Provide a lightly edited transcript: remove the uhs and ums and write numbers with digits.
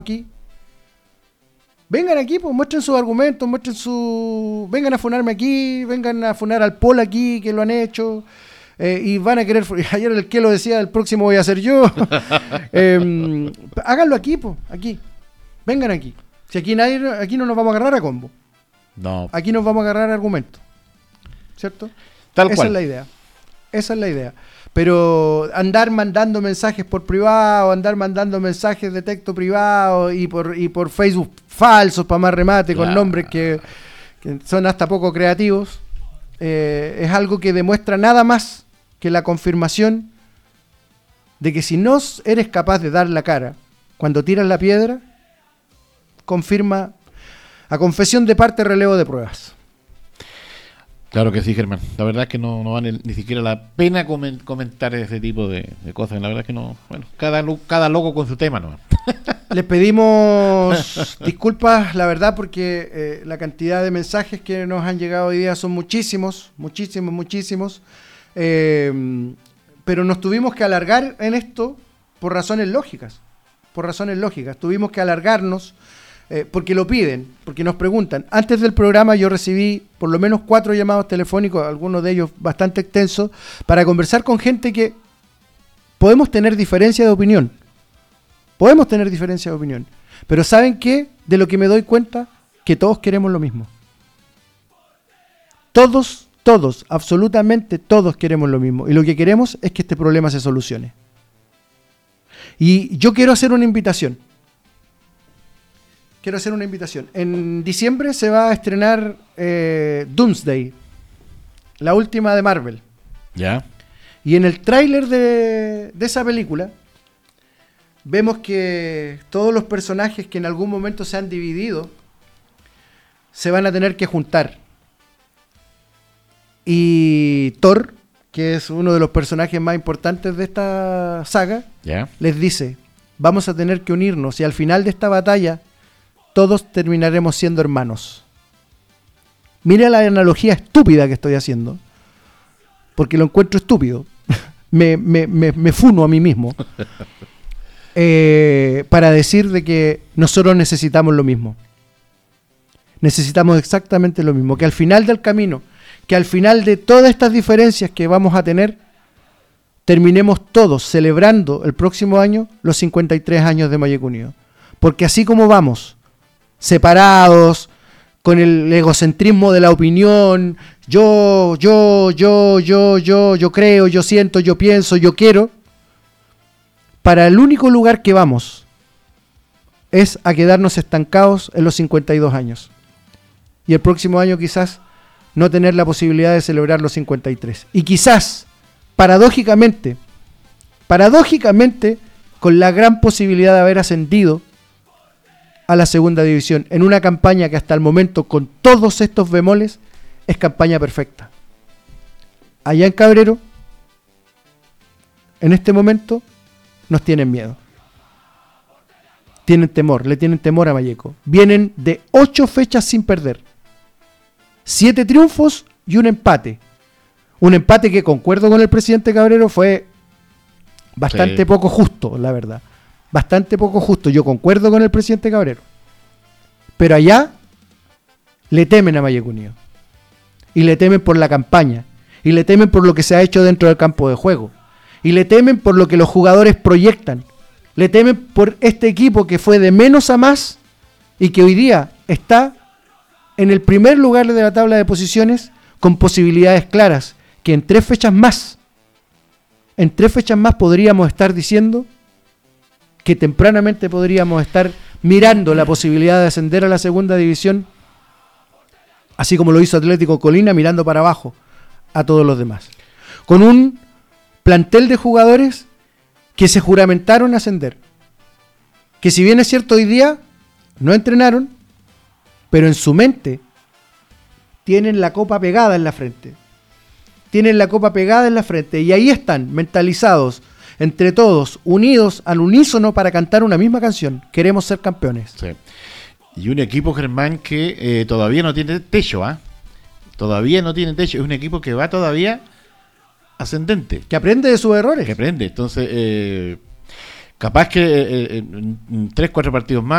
aquí. Vengan aquí, pues muestren sus argumentos, vengan a funarme aquí, vengan a funar al Pol aquí, que lo han hecho, y van a querer, ayer el que lo decía, el próximo voy a ser yo. Háganlo aquí, pues, aquí. Vengan aquí. Si aquí no nos vamos a agarrar a combo. No. Aquí nos vamos a agarrar a argumentos. ¿Cierto? Tal Esa cual. es la idea. Esa es la idea. Pero andar mandando mensajes por privado, andar mandando mensajes de texto privado y por Facebook falsos para más remate, con nombres que son hasta poco creativos, es algo que demuestra nada más que la confirmación de que si no eres capaz de dar la cara cuando tiras la piedra, confirma a confesión de parte, relevo de pruebas. Claro que sí, Germán. La verdad es que no vale ni siquiera la pena comentar ese tipo de cosas. La verdad es que no. Bueno, cada loco con su tema, ¿no? Les pedimos disculpas, la verdad, porque la cantidad de mensajes que nos han llegado hoy día son muchísimos. Pero nos tuvimos que alargar en esto por razones lógicas. Tuvimos que alargarnos porque lo piden, porque nos preguntan. Antes del programa yo recibí por lo menos 4 llamados telefónicos, algunos de ellos bastante extensos, para conversar con gente que podemos tener diferencia de opinión. Pero ¿saben qué? De lo que me doy cuenta, que todos queremos lo mismo. Todos, absolutamente todos queremos lo mismo. Y lo que queremos es que este problema se solucione. Y yo quiero hacer una invitación. En diciembre se va a estrenar Doomsday, la última de Marvel. Ya. Y en el tráiler de esa película vemos que todos los personajes que en algún momento se han dividido se van a tener que juntar. Y Thor, que es uno de los personajes más importantes de esta saga, les dice: vamos a tener que unirnos y al final de esta batalla todos terminaremos siendo hermanos. Mira la analogía estúpida que estoy haciendo, porque lo encuentro estúpido. me funo a mí mismo para decir de que nosotros necesitamos lo mismo. Necesitamos exactamente lo mismo, que al final del camino, que al final de todas estas diferencias que vamos a tener, terminemos todos celebrando el próximo año los 53 años de Magic Unido. Porque así como vamos separados, con el egocentrismo de la opinión, yo creo, yo siento, yo pienso, yo quiero, para el único lugar que vamos es a quedarnos estancados en los 52 años. Y el próximo año quizás no tener la posibilidad de celebrar los 53. Y quizás, paradójicamente, con la gran posibilidad de haber ascendido a la segunda división, en una campaña que hasta el momento, con todos estos bemoles, es campaña perfecta. Allá en Cabrero, en este momento, nos tienen miedo. Tienen temor, le tienen temor a Valleco. Vienen de 8 fechas sin perder. 7 triunfos y un empate. Un empate que, concuerdo con el presidente Cabrero, fue bastante poco justo, la verdad. Bastante poco justo. Yo concuerdo con el presidente Cabrero. Pero allá le temen a Magic Unido. Y le temen por la campaña. Y le temen por lo que se ha hecho dentro del campo de juego. Y le temen por lo que los jugadores proyectan. Le temen por este equipo que fue de menos a más y que hoy día está en el primer lugar de la tabla de posiciones con posibilidades claras. Que en 3 fechas más podríamos estar diciendo que tempranamente podríamos estar mirando la posibilidad de ascender a la segunda división, así como lo hizo Atlético Colina, mirando para abajo a todos los demás. Con un plantel de jugadores que se juramentaron a ascender. Que si bien es cierto hoy día no entrenaron, pero en su mente tienen la copa pegada en la frente. Y ahí están, mentalizados, entre todos, unidos al unísono para cantar una misma canción. Queremos ser campeones. Sí. Y un equipo, Germán, que todavía no tiene techo, ¿ah? Todavía no tiene techo. Es un equipo que va todavía ascendente. Que aprende de sus errores. Entonces, capaz que en 3-4 partidos más